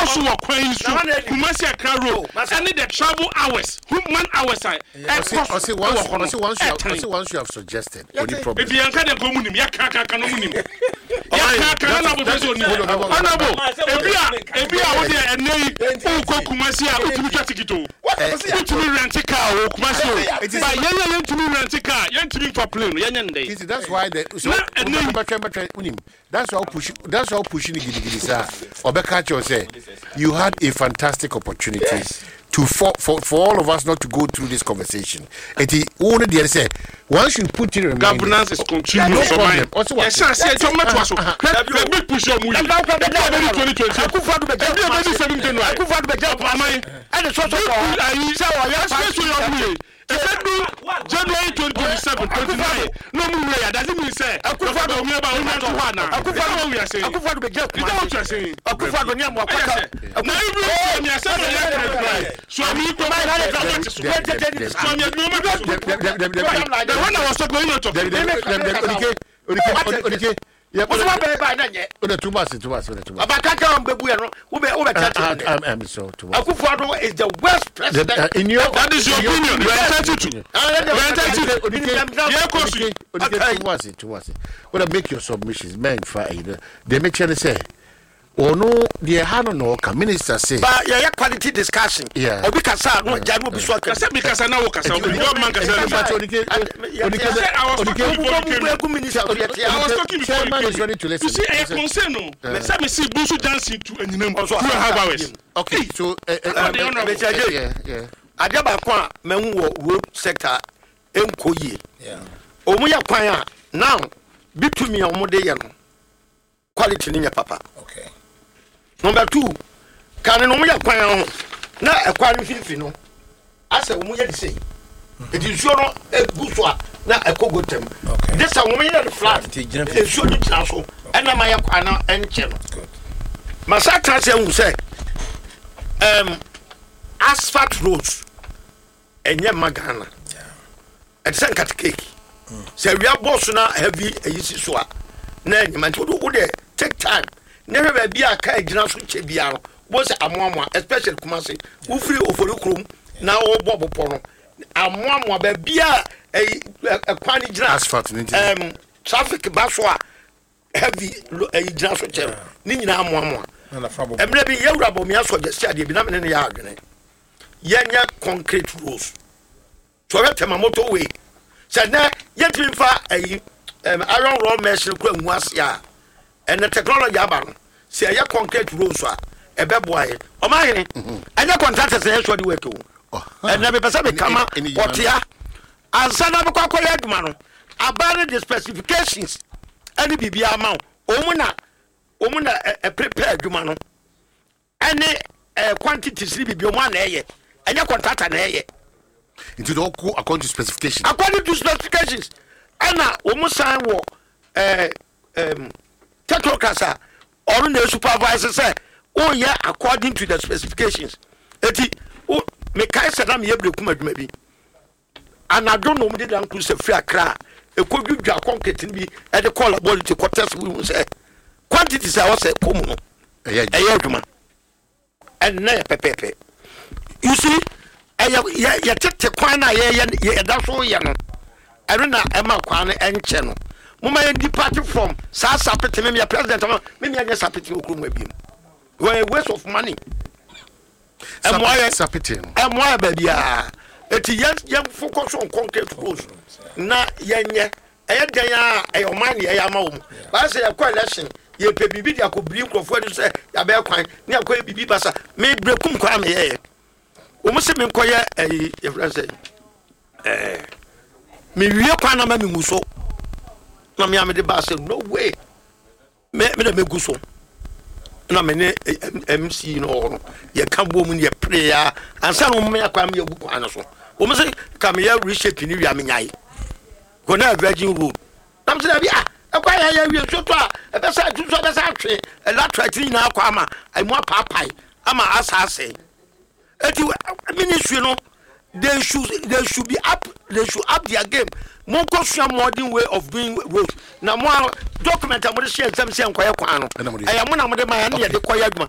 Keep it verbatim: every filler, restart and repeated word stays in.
also wa kwan so Kumasi Accra road and the travel hours human hours I say once once once you have once you have suggested only problem if you can dey go munim ya ka ka no munim ya ka ka na bo so ni honorable ebia ebia wo dey enei ko Kumasi a utumi twa tikito utumi rent car o Kumasi o ba yenya utumi rent car yentumi for plane yenya ndey that's why the so unim that's why push that's why pushing gidigidi sir obeka cho say you had a fantastic opportunity yes. to for, for for all of us not to go through this conversation. And he only did say once you put in governance is continuous for mine. Also, yes, I said so much was let me push your movie. twenty twenty. I could find the better seventeen. I could find the better my and the social I say I say your movie. January twenty twenty-seven, twenty-nine. No more. Doesn't mean say. I could find me about one to one. I could find what we are saying. I could find the better. You know what you're saying. I could find the name of what. Now you me say so me to my life. So me no matter. The one I was talking about. Okay. Yeah, but what by na ye? O de too much, too much, too much. Abakaka on bebu no, wo be wo be chat. I'm I'm so too much. Akufo-Addo is the worst president. In your that is your opinion. You are entitled to. You are entitled to. Yeah, course. Too much, too much. When make your submissions, man, for either they make sure they say. Oh no, the Hano no minister say. But yeah, quality discussion. Yeah. Obi kasa no janu bi so kasa bi kasa na wo kasa. Your man kasa. I was talking before you. You see, I concern no. Let me see Busu dancing to Enyinam for two and a half hours. Okay, so yeah, yeah. Adaba kwa menwu wo road sector enkoyi. Yeah. Omu ya kwan a now bitumi omu de ye no. Quality ni papa. Okay. Number two, can no ya kwan ho na ekwan fifi no asa wo mu ye de sei e di so no e buso a na ekogotem this a wo mu ye de flat e so ni tira so e na ma ya kwan na enche no masaka se hu say um asphalt roads enye magana yeah e sen kat cake se wi aboso na heavy eyisi so a na enyima nti wo de take time. Never be a car general Chebiano was a mama, especially Kumasi, who free over the room now all bubble porno. A mama be a quantity grass for um traffic baswa heavy a general chair. Nina Mama. And maybe you rubble me also just said, you be not in the yard. Yanya concrete rules. So I tell my motor way. Said, now, yet me far a iron raw mesh was ya. And the technology about say ya concrete roads are a beboy. O my and your contractors say should work. And never person come what ya and son of a cocoa man about the specifications any B B amount. Omuna Omuna a prepared man any quantities be one air and your contractor air. It would all go according to specifications. According to specifications. Anna almost sign war um Tetrocasa or the supervisor say, oh yeah, according to the specifications. Eti oh me kai sadam ye brekum maybe. And I don't know me dan to say free Accra. E ko dwudwa concrete bi e de call about to quarters we say. Quantities I was say come no. Eh yeah dwuma. And na pepepe. You see, eh ya ya tete kwan na ye ye da so ye no. I na e ma kwan enche no. Mama depart from sa sapete me me president me me anya sapete okru mabiem. We waste of money. And why sapete? And why baby ah. Eti yen yen focus on concrete roads. Na yenye e den a e o man ye ama wo. Ba say e election ye pe bibi dia ko bri nkrofo adu say ya be kwan ne akwa bibi basa me brekum kwa me ye. O mo se me nkoye eh e France eh me wie kwan na ma me muso. Na me amede ba say no way me me me guso na me ne M C no ye ka bo mu ne prayer ansa no me yakwa me yagu kwan so o me say ka me ya reshape ni wi amenyai go na virgin road na me say bi ah akwa ya ya wi so to a e be say tu so be say atwe e la trati na akwa ama ai mo papai ama asase eti ministry no they should they should be up they should up their game. More modern way of doing roads. Now more document I'm going to share some say enquire kwano. I am one of the man here the quiet man.